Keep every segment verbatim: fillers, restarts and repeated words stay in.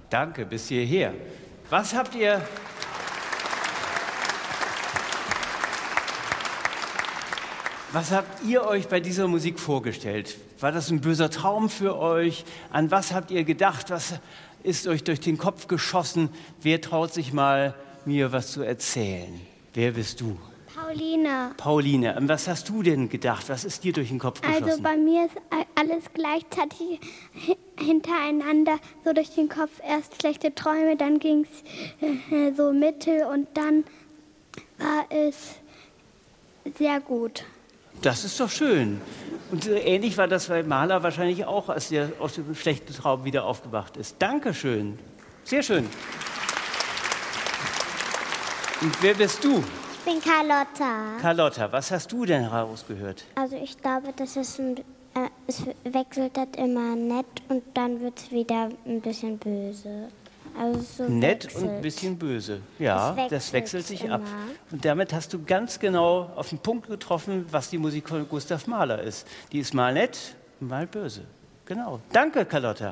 Danke, bis hierher. Was habt ihr... Was habt ihr euch bei dieser Musik vorgestellt? War das ein böser Traum für euch? An was habt ihr gedacht? Was ist euch durch den Kopf geschossen? Wer traut sich mal, mir was zu erzählen? Wer bist du? Pauline. Pauline, an was hast du denn gedacht? Was ist dir durch den Kopf geschossen? Also bei mir ist alles gleichzeitig hintereinander so durch den Kopf. Erst schlechte Träume, dann ging es so mittel und dann war es sehr gut. Das ist doch schön. Und so ähnlich war das bei Maler wahrscheinlich auch, als er aus dem schlechten Traum wieder aufgewacht ist. Dankeschön. Sehr schön. Und wer bist du? Ich bin Carlotta. Carlotta, was hast du denn herausgehört? Also ich glaube, das ist ein, äh, es wechselt das immer nett und dann wird es wieder ein bisschen böse. Also so Nett wechselt. und ein bisschen böse. Ja, Das wechselt das wechselt sich immer. ab. Und damit hast du ganz genau auf den Punkt getroffen, was die Musik von Gustav Mahler ist. Die ist mal nett, mal böse. Genau. Danke, Carlotta.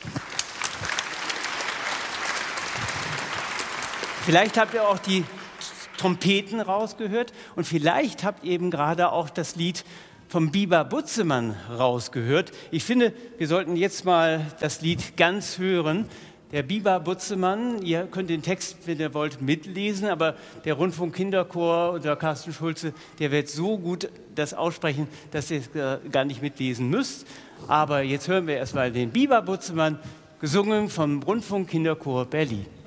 Vielleicht habt ihr auch die Trompeten rausgehört und vielleicht habt ihr eben gerade auch das Lied vom Biber Butzemann rausgehört. Ich finde, wir sollten jetzt mal das Lied ganz hören. Der Biber Butzemann, ihr könnt den Text, wenn ihr wollt, mitlesen, aber der Rundfunk Kinderchor oder Carsten Schulze, der wird so gut das aussprechen, dass ihr es gar nicht mitlesen müsst. Aber jetzt hören wir erstmal den Biber Butzemann, gesungen vom Rundfunk Kinderchor Berlin.